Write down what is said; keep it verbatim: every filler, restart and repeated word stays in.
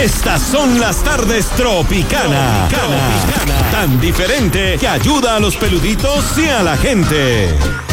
Estas son las tardes Tropicana. Tropicana. Tan diferente que ayuda a los peluditos y a la gente.